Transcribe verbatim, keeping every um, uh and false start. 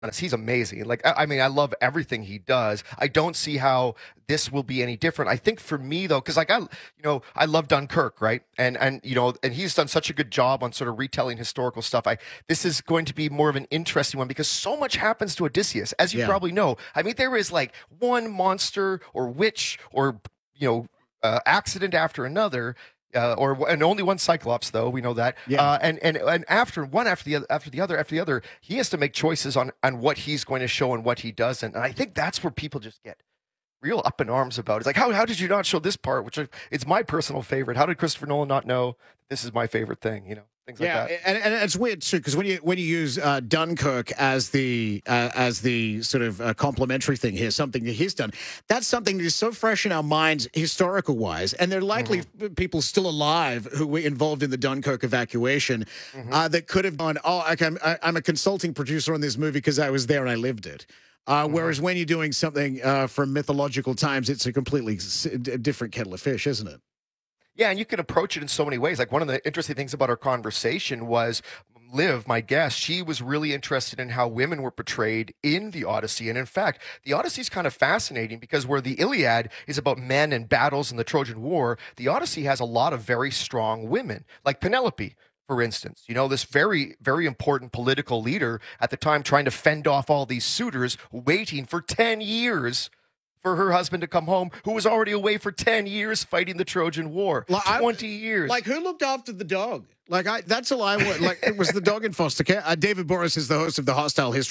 honest, he's amazing. Like, I, I mean, I love everything he does. I don't see how this will be any different. I think for me though, because like I, you know, I love Dunkirk, right? And and you know, and he's done such a good job on sort of retelling historical stuff. I this is going to be more of an interesting one because so much happens to Odysseus, as you Yeah. probably know. I mean, there is like one monster or witch or you know uh, accident after another. Uh, or and only one Cyclops, though we know that. Yeah. Uh, and and and after one after the other, after the other, after the other, he has to make choices on on what he's going to show and what he doesn't. And I think that's where people just get real up in arms about. It's like, how how did you not show this part? Which is my personal favorite. How did Christopher Nolan not know this is my favorite thing? You know, things like Yeah, that. and, and it's weird too because when you when you use uh, Dunkirk as the uh, as the sort of uh, complementary thing here, something that he's done, that's something that is so fresh in our minds historical wise, and there are likely Mm-hmm. people still alive who were involved in the Dunkirk evacuation Mm-hmm. uh, that could have gone, oh, okay, I'm, I- I'm a consulting producer on this movie because I was there and I lived it. Uh, Mm-hmm. whereas when you're doing something uh, from mythological times, it's a completely s- d- different kettle of fish, isn't it? Yeah, and you can approach it in so many ways. Like one of the interesting things about our conversation was Liv, my guest, she was really interested in how women were portrayed in the Odyssey. And in fact, the Odyssey is kind of fascinating because where the Iliad is about men and battles in the Trojan War, the Odyssey has a lot of very strong women, like Penelope. For instance, you know, this very, very important political leader at the time trying to fend off all these suitors, waiting for ten years for her husband to come home, who was already away for ten years fighting the Trojan War. Like, I- twenty years. Like, who looked after the dog? Like, I that's all I want. Like, it was the dog in foster care. Uh, David Boris is the host of the Hostile History